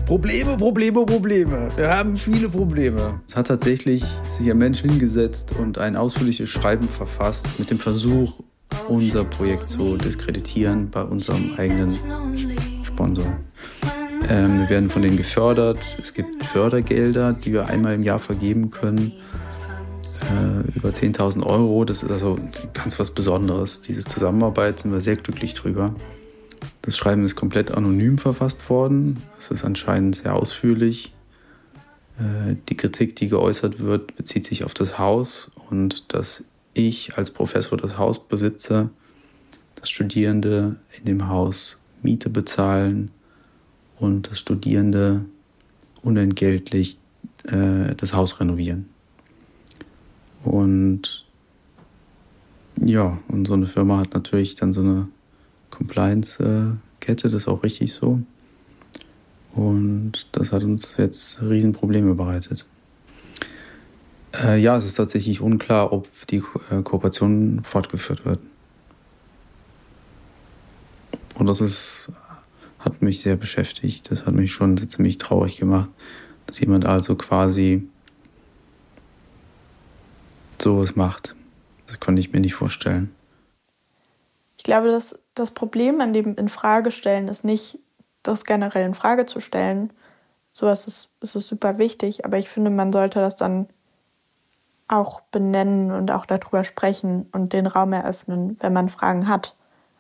Probleme, Probleme, Probleme. Wir haben viele Probleme. Es hat tatsächlich sich ein Mensch hingesetzt und ein ausführliches Schreiben verfasst mit dem Versuch, unser Projekt zu diskreditieren bei unserem eigenen Sponsor. Wir werden von denen gefördert. Es gibt Fördergelder, die wir einmal im Jahr vergeben können. Über 10.000 Euro. Das ist also ganz was Besonderes. Diese Zusammenarbeit sind wir sehr glücklich drüber. Das Schreiben ist komplett anonym verfasst worden. Es ist anscheinend sehr ausführlich. Die Kritik, die geäußert wird, bezieht sich auf das Haus und dass ich als Professor das Haus besitze, dass Studierende in dem Haus Miete bezahlen und dass Studierende unentgeltlich das Haus renovieren. Und ja, und so eine Firma hat natürlich dann so eine Compliance-Kette, das ist auch richtig so. Und das hat uns jetzt Riesenprobleme bereitet. Ja, es ist tatsächlich unklar, ob die Kooperation fortgeführt wird. Und das hat mich sehr beschäftigt. Das hat mich schon ziemlich traurig gemacht, dass jemand also quasi sowas macht. Das konnte ich mir nicht vorstellen. Ich glaube, dass das Problem an dem Infragestellen ist nicht, das generell in Frage zu stellen. Sowas ist super wichtig, aber ich finde, man sollte das dann auch benennen und auch darüber sprechen und den Raum eröffnen, wenn man Fragen hat.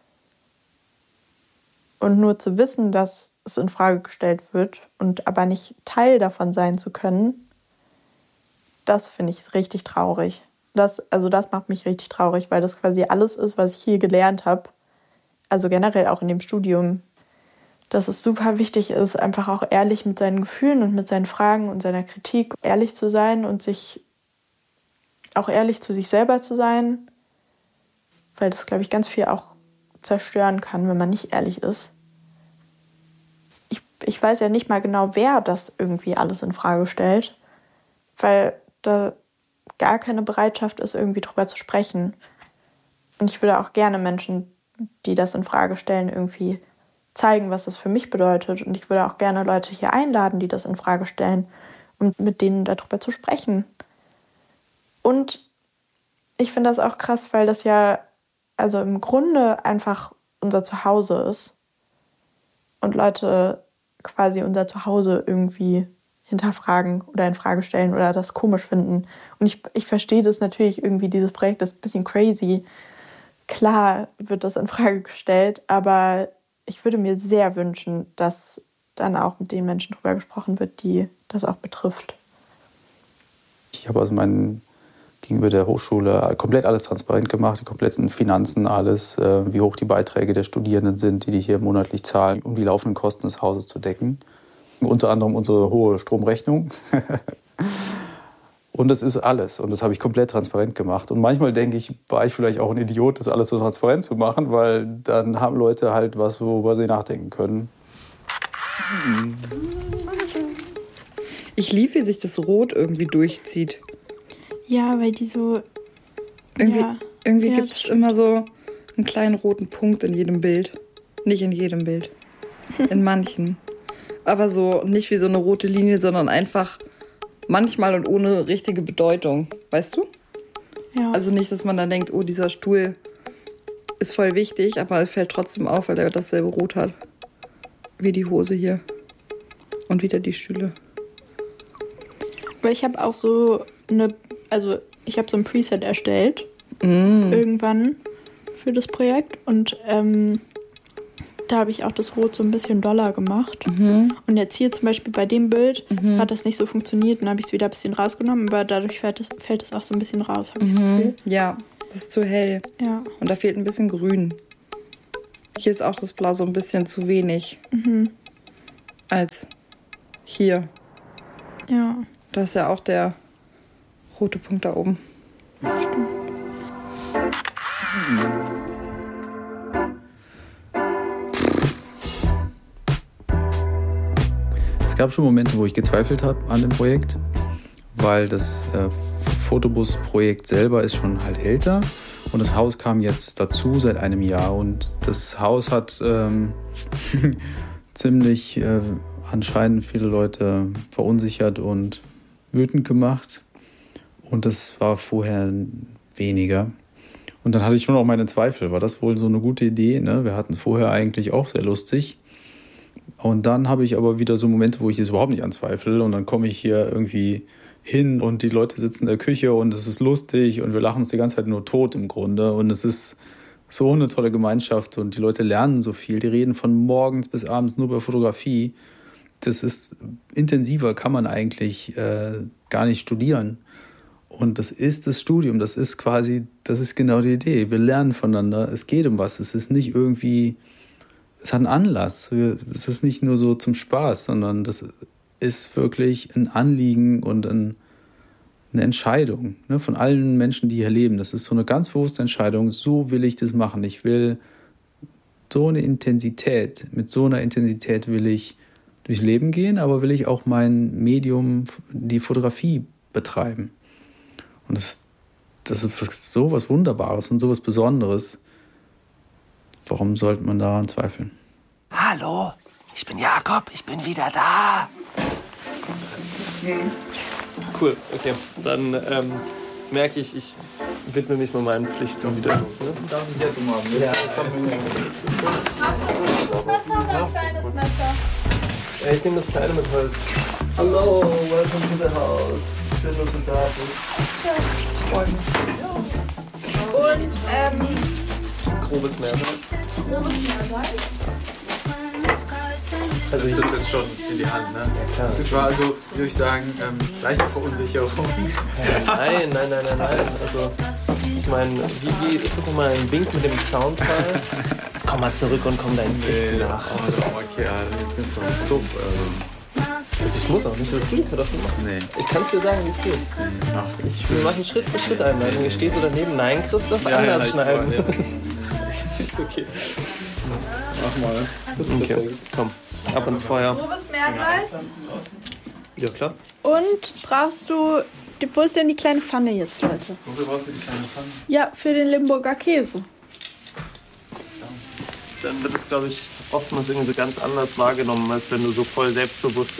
Und nur zu wissen, dass es in Frage gestellt wird und aber nicht Teil davon sein zu können, das finde ich richtig traurig. Das macht mich richtig traurig, weil das quasi alles ist, was ich hier gelernt habe. Also generell auch in dem Studium. Dass es super wichtig ist, einfach auch ehrlich mit seinen Gefühlen und mit seinen Fragen und seiner Kritik ehrlich zu sein und sich auch ehrlich zu sich selber zu sein. Weil das, glaube ich, ganz viel auch zerstören kann, wenn man nicht ehrlich ist. Ich weiß ja nicht mal genau, wer das irgendwie alles in Frage stellt, weil da gar keine Bereitschaft ist, irgendwie drüber zu sprechen. Und ich würde auch gerne Menschen, die das in Frage stellen, irgendwie zeigen, was das für mich bedeutet. Und ich würde auch gerne Leute hier einladen, die das in Frage stellen, um mit denen darüber zu sprechen. Und ich finde das auch krass, weil das ja also im Grunde einfach unser Zuhause ist und Leute quasi unser Zuhause irgendwie hinterfragen oder in Frage stellen oder das komisch finden. Und ich verstehe das natürlich irgendwie, dieses Projekt ist ein bisschen crazy. Klar wird das in Frage gestellt, aber ich würde mir sehr wünschen, dass dann auch mit den Menschen drüber gesprochen wird, die das auch betrifft. Ich habe also gegenüber der Hochschule komplett alles transparent gemacht, die kompletten Finanzen, alles, wie hoch die Beiträge der Studierenden sind, die hier monatlich zahlen, um die laufenden Kosten des Hauses zu decken. Unter anderem unsere hohe Stromrechnung. Und das ist alles. Und das habe ich komplett transparent gemacht. Und manchmal denke ich, war ich vielleicht auch ein Idiot, das alles so transparent zu machen, weil dann haben Leute halt was, worüber sie nachdenken können. Ich liebe, wie sich das Rot irgendwie durchzieht. Ja, weil die so... Irgendwie gibt es immer so einen kleinen roten Punkt in jedem Bild. Nicht in jedem Bild. In manchen. Aber so nicht wie so eine rote Linie, sondern einfach manchmal und ohne richtige Bedeutung. Weißt du? Ja. Also nicht, dass man dann denkt, oh, dieser Stuhl ist voll wichtig, aber es fällt trotzdem auf, weil er dasselbe Rot hat. Wie die Hose hier. Und wieder die Stühle. Aber ich habe auch so ich habe so ein Preset erstellt. Irgendwann für das Projekt. Und da habe ich auch das Rot so ein bisschen doller gemacht. Und jetzt hier zum Beispiel bei dem Bild hat das nicht so funktioniert. Dann habe ich es wieder ein bisschen rausgenommen, aber dadurch fällt es auch so ein bisschen raus, habe ich das Gefühl. Ja, das ist zu hell. Ja. Und da fehlt ein bisschen Grün. Hier ist auch das Blau so ein bisschen zu wenig. Als hier. Ja. Da ist ja auch der rote Punkt da oben. Stimmt. Es gab schon Momente, wo ich gezweifelt habe an dem Projekt, weil das Fotobus-Projekt selber ist schon halt älter und das Haus kam jetzt dazu seit einem Jahr und das Haus hat ziemlich anscheinend viele Leute verunsichert und wütend gemacht. Und das war vorher weniger. Und dann hatte ich schon auch meine Zweifel. War das wohl so eine gute Idee? Ne? Wir hatten es vorher eigentlich auch sehr lustig. Und dann habe ich aber wieder so Momente, wo ich es überhaupt nicht anzweifle. Und dann komme ich hier irgendwie hin und die Leute sitzen in der Küche und es ist lustig und wir lachen uns die ganze Zeit nur tot im Grunde. Und es ist so eine tolle Gemeinschaft und die Leute lernen so viel. Die reden von morgens bis abends nur über Fotografie. Das ist intensiver, kann man eigentlich gar nicht studieren. Und das ist das Studium, das ist genau die Idee. Wir lernen voneinander, es geht um was. Es ist nicht irgendwie, es hat einen Anlass. Es ist nicht nur so zum Spaß, sondern das ist wirklich ein Anliegen und eine Entscheidung, ne, von allen Menschen, die hier leben. Das ist so eine ganz bewusste Entscheidung, so will ich das machen. Ich will so eine Intensität, mit so einer Intensität will ich durchs Leben gehen, aber will ich auch mein Medium, die Fotografie, betreiben. Und das ist so was Wunderbares und so was Besonderes. Warum sollte man daran zweifeln? Hallo, ich bin Jakob, ich bin wieder da. Cool, okay. Dann merke ich, ich widme mich mal meinen Pflichten wieder. Ne? Darf ich jetzt mal? Ja, Messer oder ein kleines Messer? ich nehme das kleine mit Holz. Hallo, welcome to the house. Schön, dass du da bist. Und Grobes Meersalz. Also ich das jetzt schon in die Hand, ne? Ja, klar. Das war also, würde ich sagen, leichte Verunsicherung. Nein. Also, ich meine, Sigi, ist das nochmal ein Wink mit dem Soundfall? Jetzt komm mal zurück und komm deinen Pflichten nach. Oh, sauber Kerl, jetzt geht's noch einen Zug. Also ich muss auch nicht, was du die Kartoffeln machen. Nee. Ich kann es dir sagen, wie es geht. Wir machen Schritt für Schritt Einleitung. Hier steht so daneben, nein, Christoph, anders schneiden. Ist okay. Mach mal. Okay, komm. Ab ins Feuer. grobes Meersalz. Ja, klar. Und brauchst du, wo ist denn die kleine Pfanne jetzt, Leute? Wofür brauchst du die kleine Pfanne? Ja, für den Limburger Käse. Dann wird es, glaube ich, oftmals irgendwie so ganz anders wahrgenommen, als wenn du so voll selbstbewusst